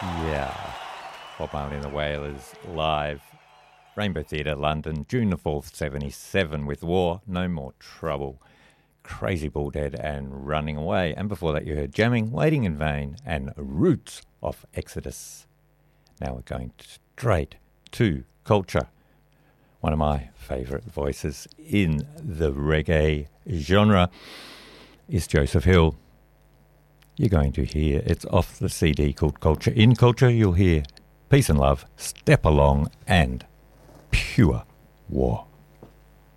Yeah. Bob Marley and the Wailers live. Rainbow Theatre, London, June the 4th, 77 with War, No More Trouble, Crazy Bulldead and Running Away. And before that you heard Jamming, Waiting in Vain and Roots of Exodus. Now we're going straight to Culture. One of my favourite voices in the reggae genre is Joseph Hill. You're going to hear, it's off the CD called Culture. In Culture you'll hear Peace and Love, Step Along and Pure War.